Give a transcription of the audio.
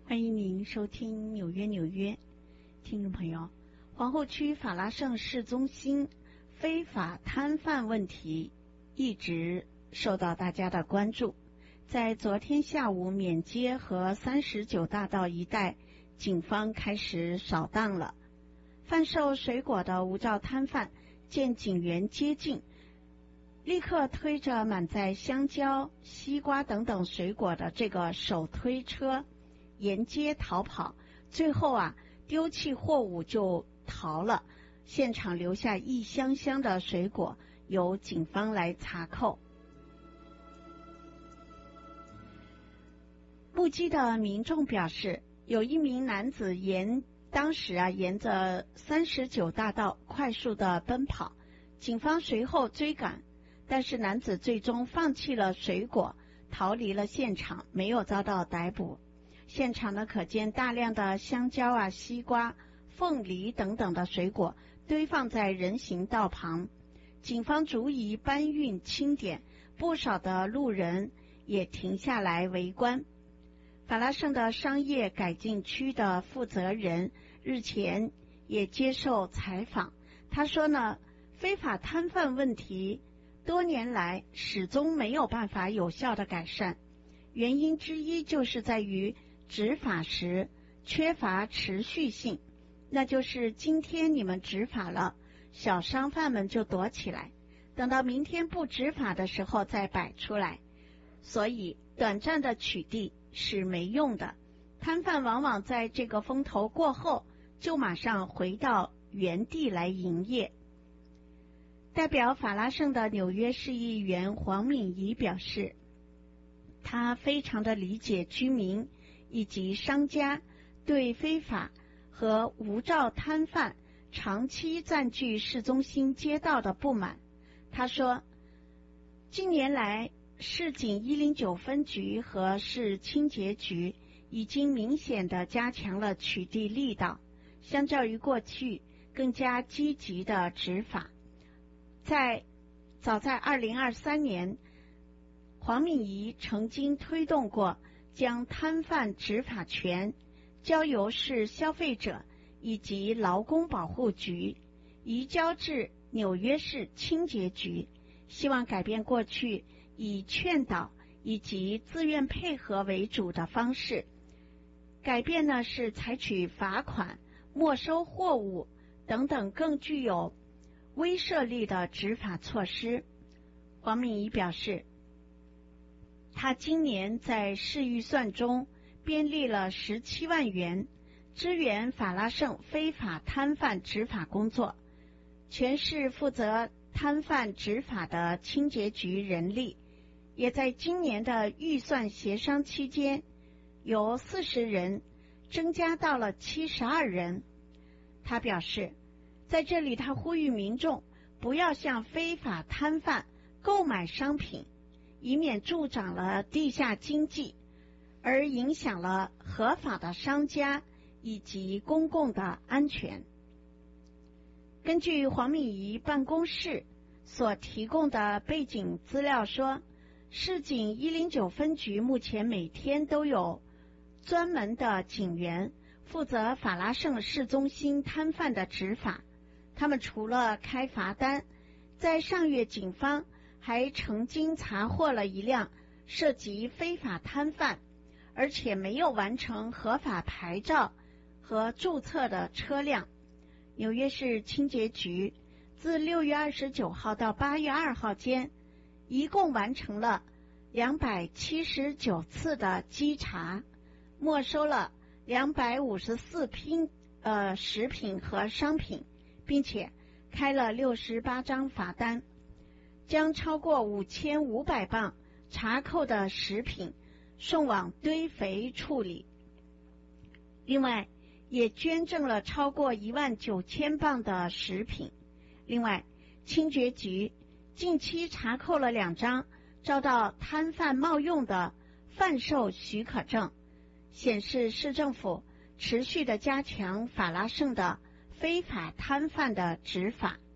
欢迎您收听纽约。听众朋友，皇后区法拉盛市中心非法摊贩问题一直受到大家的关注。在昨天下午，缅街和39大道一带，警方开始扫荡了。贩售水果的无照摊贩见警员接近，立刻推着满载香蕉、西瓜等等水果的这个手推车沿街逃跑，最后丢弃货物就逃了，现场留下一箱箱的水果，由警方来查扣。目击的民众表示，有一名男子当时沿着39大道快速的奔跑，警方随后追赶，但是男子最终放弃了水果，逃离了现场，没有遭到逮捕。现场呢，可见大量的香蕉、西瓜、凤梨等等的水果堆放在人行道旁，警方逐一搬运清点，不少的路人也停下来围观。法拉盛的商业改进区的负责人日前也接受采访，他说呢，非法摊贩问题多年来始终没有办法有效的改善，原因之一就是在于执法时缺乏持续性，那就是今天你们执法了，小商贩们就躲起来，等到明天不执法的时候再摆出来，所以短暂的取缔是没用的，摊贩往往在这个风头过后就马上回到原地来营业。代表法拉盛的纽约市议员黄敏仪表示，他非常的理解居民以及商家对非法和无照摊贩长期占据市中心街道的不满。他说，近年来市警109分局和市清洁局已经明显地加强了取缔力道，相较于过去更加积极的执法。早在2023年，黄敏仪曾经推动过将摊贩执法权交由市消费者以及劳工保护局移交至纽约市清洁局，希望改变过去以劝导以及自愿配合为主的方式，改变呢是采取罚款、没收货物等等更具有威慑力的执法措施。黄敏仪表示，他今年在市预算中编列了17万元，支援法拉盛非法摊贩执法工作。全市负责摊贩执法的清洁局人力也在今年的预算协商期间由40人增加到了72人。他表示，在这里他呼吁民众不要向非法摊贩购买商品，以免助长了地下经济，而影响了合法的商家以及公共的安全。根据黄敏仪办公室所提供的背景资料说，市警109分局目前每天都有专门的警员负责法拉盛市中心摊贩的执法。他们除了开罚单，在上月警方还曾经查获了一辆涉及非法摊贩而且没有完成合法牌照和注册的车辆。纽约市清洁局自6月29号到8月2号间，一共完成了279次的稽查，没收了254批食品和商品，并且开了68张罚单，将超过5500磅查扣的食品送往堆肥处理。另外也捐赠了超过19000磅的食品。另外，清洁局近期查扣了2张遭到摊贩冒用的贩售许可证，显示市政府持续地加强法拉盛的非法摊贩的执法。